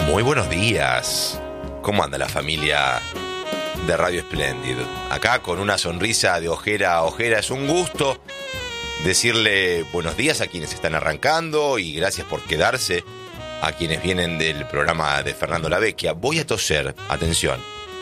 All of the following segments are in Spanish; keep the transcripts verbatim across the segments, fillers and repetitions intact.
Muy buenos días. ¿Cómo anda la familia de Radio Splendid? Acá con una sonrisa de ojera a ojera. Es un gusto decirle buenos días a quienes están arrancando y gracias por quedarse a quienes vienen del programa de Fernando Lavecchia. Voy a toser, atención.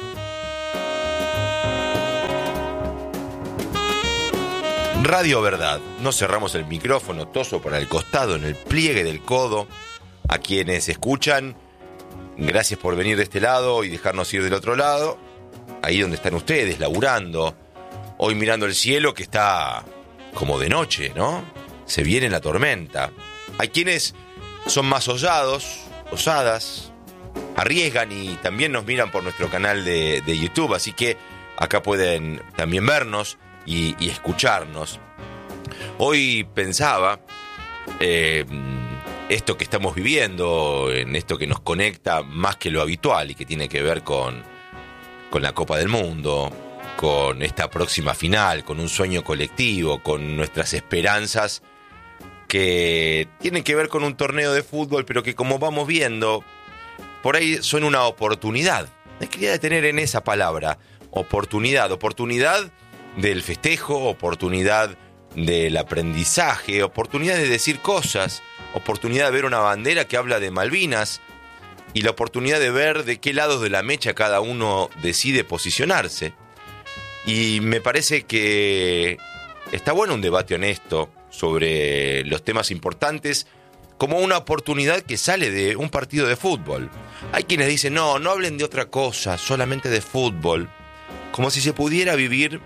Radio Verdad. No cerramos el micrófono, toso por el costado, en el pliegue del codo. A quienes escuchan, gracias por venir de este lado y dejarnos ir del otro lado. Ahí donde están ustedes, laburando. Hoy mirando el cielo que está como de noche, ¿no? Se viene la tormenta. Hay quienes son más osados, osadas, arriesgan y también nos miran por nuestro canal de, de YouTube. Así que acá pueden también vernos y, y escucharnos. Hoy pensaba... Eh, esto que estamos viviendo, en esto que nos conecta más que lo habitual y que tiene que ver con, con la Copa del Mundo, con esta próxima final, con un sueño colectivo, con nuestras esperanzas que tienen que ver con un torneo de fútbol, pero que como vamos viendo, por ahí son una oportunidad. Me quería detener en esa palabra, oportunidad, oportunidad del festejo, oportunidad del aprendizaje, oportunidad de decir cosas, oportunidad de ver una bandera que habla de Malvinas y la oportunidad de ver de qué lados de la mecha cada uno decide posicionarse. Y me parece que está bueno un debate honesto sobre los temas importantes como una oportunidad que sale de un partido de fútbol. Hay quienes dicen, no, no hablen de otra cosa, solamente de fútbol, como si se pudiera vivir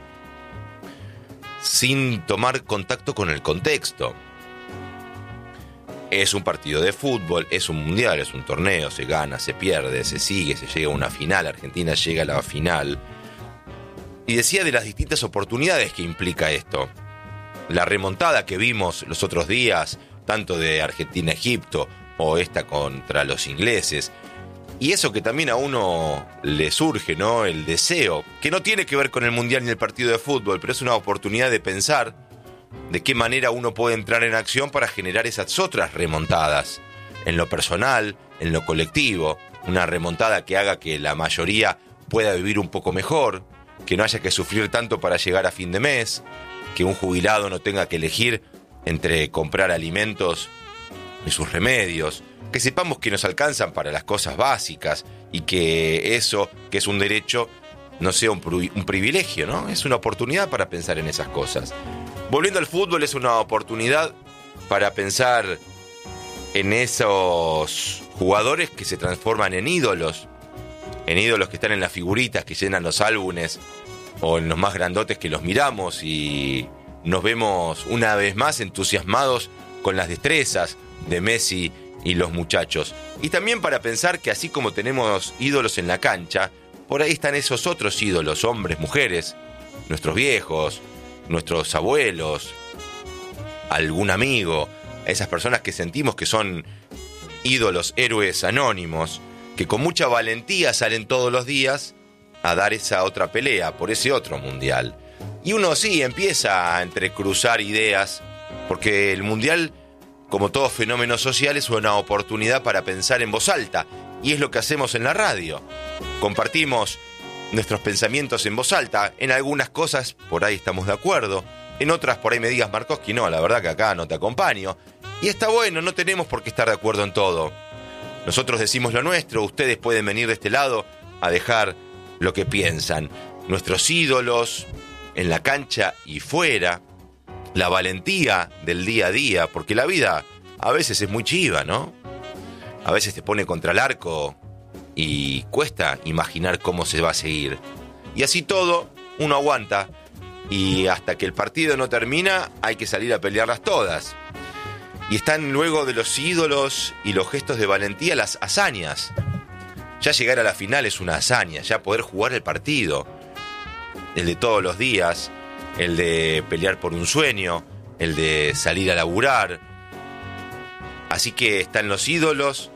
sin tomar contacto con el contexto. Es un partido de fútbol, es un mundial, es un torneo, se gana, se pierde, se sigue, se llega a una final, Argentina llega a la final. Y decía de las distintas oportunidades que implica esto. La remontada que vimos los otros días, tanto de Argentina-Egipto o esta contra los ingleses. Y eso que también a uno le surge, ¿no? El deseo, que no tiene que ver con el mundial ni el partido de fútbol, pero es una oportunidad de pensar de qué manera uno puede entrar en acción para generar esas otras remontadas, en lo personal, en lo colectivo, una remontada que haga que la mayoría pueda vivir un poco mejor, que no haya que sufrir tanto para llegar a fin de mes, que un jubilado no tenga que elegir entre comprar alimentos y sus remedios, que sepamos que nos alcanzan para las cosas básicas y que eso, que es un derecho, no sea un, un privilegio, ¿no? Es una oportunidad para pensar en esas cosas. Volviendo al fútbol, es una oportunidad para pensar en esos jugadores que se transforman en ídolos, en ídolos que están en las figuritas que llenan los álbumes o en los más grandotes que los miramos y nos vemos una vez más entusiasmados con las destrezas de Messi y los muchachos. Y también para pensar que así como tenemos ídolos en la cancha, por ahí están esos otros ídolos, hombres, mujeres, nuestros viejos, nuestros abuelos, algún amigo, esas personas que sentimos que son ídolos, héroes anónimos, que con mucha valentía salen todos los días a dar esa otra pelea por ese otro mundial. Y uno sí empieza a entrecruzar ideas, porque el mundial, como todo fenómeno social, es una oportunidad para pensar en voz alta, y es lo que hacemos en la radio. Compartimos nuestros pensamientos en voz alta, en algunas cosas por ahí estamos de acuerdo, en otras por ahí me digas, Markovsky, no, la verdad que acá no te acompaño. Y está bueno, no tenemos por qué estar de acuerdo en todo. Nosotros decimos lo nuestro, ustedes pueden venir de este lado a dejar lo que piensan. Nuestros ídolos en la cancha y fuera, la valentía del día a día, porque la vida a veces es muy chiva, ¿no? A veces te pone contra el arco y cuesta imaginar cómo se va a seguir. Y así todo, uno aguanta. Y hasta que el partido no termina, hay que salir a pelearlas todas. Y están luego de los ídolos y los gestos de valentía las hazañas. Ya llegar a la final es una hazaña, ya poder jugar el partido. El de todos los días, el de pelear por un sueño, el de salir a laburar. Así que están los ídolos,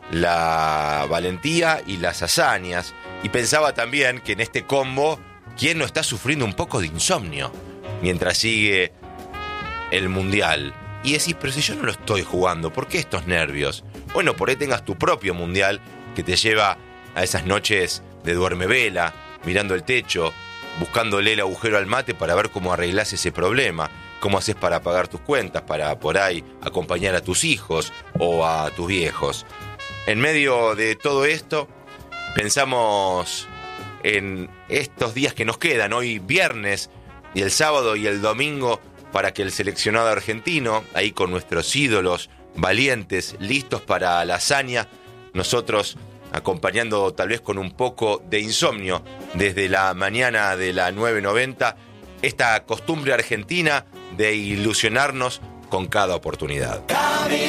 la valentía y las hazañas. Y pensaba también que en este combo, ¿quién no está sufriendo un poco de insomnio mientras sigue el mundial? Y decís, pero si yo no lo estoy jugando, ¿por qué estos nervios? Bueno, por ahí tengas tu propio mundial que te lleva a esas noches de duermevela, mirando el techo, buscándole el agujero al mate para ver cómo arreglás ese problema, cómo haces para pagar tus cuentas, para por ahí acompañar a tus hijos o a tus viejos. En medio de todo esto, pensamos en estos días que nos quedan, hoy viernes y el sábado y el domingo, para que el seleccionado argentino, ahí con nuestros ídolos valientes, listos para la hazaña, nosotros acompañando tal vez con un poco de insomnio desde la mañana de la nueve noventa, esta costumbre argentina de ilusionarnos con cada oportunidad.